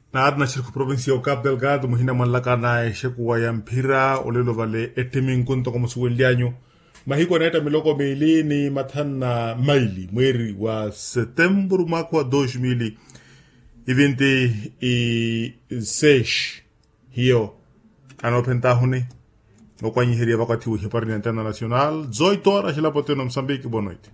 na adna shirku provincial Cabo Delgado muhina manlaka na sheku wa yampira olelo vale etimin kunto como suwelianyo mahiko neta miloko meili ni matana maili mweri wa setembro mwaka wa 2026 hiyo anopentahuni no kwanyihiria wakati uhipari na antena nacional 18 horas lá potendo Moçambique. Boa noite.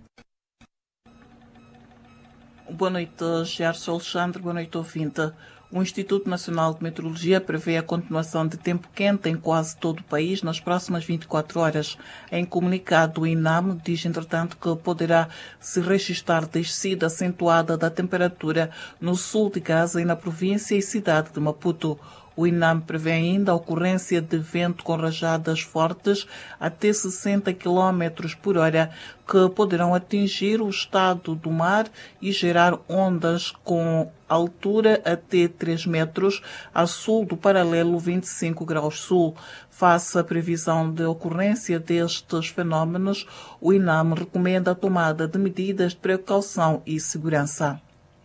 Boa noite, Gerson Alexandre. Boa noite, ouvinte. O Instituto Nacional de Meteorologia prevê a continuação de tempo quente em quase todo o país nas próximas 24 horas. Em comunicado, o INAM diz, entretanto, que poderá se registrar descida acentuada da temperatura no sul de Gaza e na província e cidade de Maputo. O INAM prevê ainda a ocorrência de vento com rajadas fortes até 60 km por hora, que poderão atingir o estado do mar e gerar ondas com altura até 3 metros a sul do paralelo 25 graus sul. Face à previsão de ocorrência destes fenómenos, o INAM recomenda a tomada de medidas de precaução e segurança.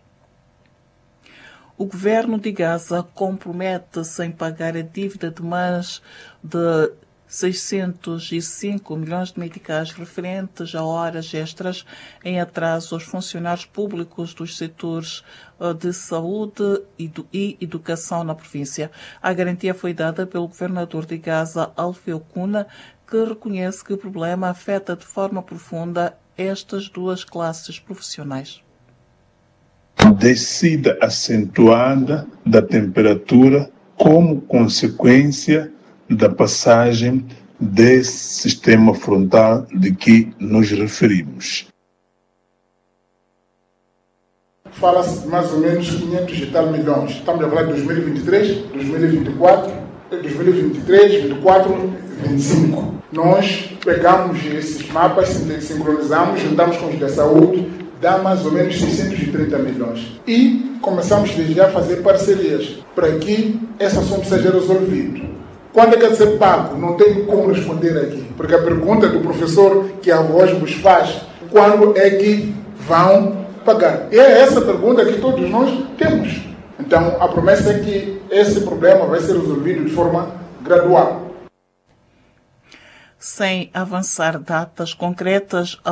O governo de Gaza compromete-se em pagar a dívida de mais de 605 milhões de meticais referentes a horas extras em atraso aos funcionários públicos dos setores de saúde e educação na província. A garantia foi dada pelo governador de Gaza, Alfeu Kuna, que reconhece que o problema afeta de forma profunda estas duas classes profissionais. Descida acentuada da temperatura como consequência da passagem desse sistema frontal de que nos referimos. Fala-se de mais ou menos 500 e tal milhões. Estamos a falar de 2023, 2024, 2023, 2024, 2025. Nós pegamos esses mapas, sincronizamos, juntamos com os da saúde, dá mais ou menos 630 milhões. E começamos desde já a fazer parcerias para que esse assunto seja resolvido. Quando é que vai ser pago? Não tenho como responder aqui, porque a pergunta do professor que a voz vos faz, quando é que vão pagar? E é essa pergunta que todos nós temos. Então, a promessa é que esse problema vai ser resolvido de forma gradual. Sem avançar datas concretas,